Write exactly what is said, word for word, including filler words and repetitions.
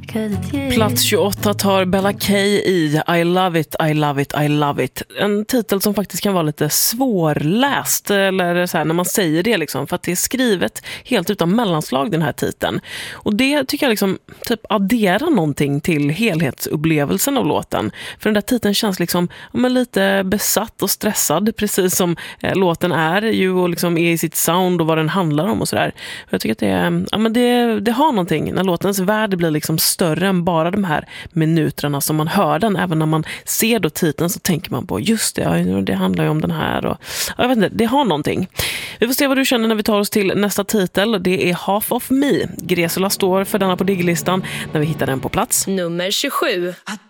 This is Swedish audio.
Plats tjugoåtta tar Bella K i I love it, I love it, I love it. En titel som faktiskt kan vara lite svårläst eller så här, när man säger det liksom, för att det är skrivet helt utan mellanslag den här titeln. Och det tycker jag liksom typ adderar någonting till helhetsupplevelsen av låten. För den där titeln känns liksom men, lite besatt och stressad, precis som eh, låten är ju och liksom är i sitt sound och vad den handlar om och sådär. Jag tycker att det, ja, men det, det har någonting när låtens värld blir liksom större än bara de här minuterna som man hör den. Även när man ser då titeln så tänker man på just det, ja, det handlar ju om den här. Och, ja, jag vet inte, det har någonting. Vi får se vad du känner när vi tar oss till nästa titel. Det är Half of Me. Gresula står för denna på digglistan när vi hittar den på plats nummer tjugosju.